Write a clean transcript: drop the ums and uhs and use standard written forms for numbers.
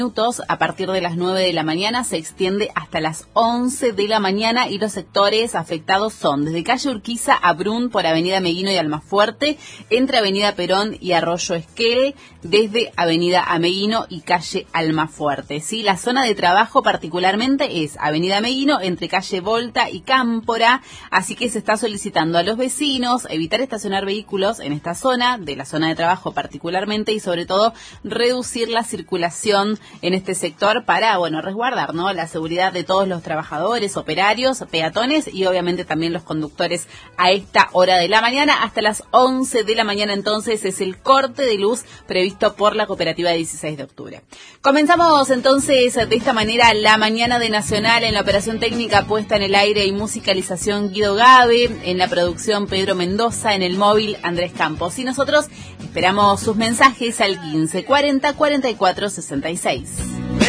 minutos, a partir de las 9 de la mañana, se extiende hasta las 11 de la mañana y los sectores afectados son desde calle Urquiza a Brun por avenida Meguino y Almafuerte, entre avenida Perón y Arroyo Esquel, desde avenida Ameguino y calle Almafuerte. ¿Sí? La zona de trabajo particularmente es avenida Meguino entre calle Volta y Cámpora, así que se está solicitando a los vecinos evitar estacionar vehículos en esta zona, de la zona de trabajo particularmente, y sobre todo reducir la circulación en este sector para, resguardar, ¿no?, la seguridad de todos los trabajadores, operarios, peatones y obviamente también los conductores a esta hora de la mañana. Hasta las 11 de la mañana entonces es el corte de luz previsto por la cooperativa de 16 de octubre. Comenzamos entonces de esta manera la mañana de Nacional. En la operación técnica puesta en el aire y musicalización Guido Gabe, en la producción Pedro Mendoza, en el móvil Andrés Campos. Y nosotros esperamos sus mensajes al 15 40 44 66.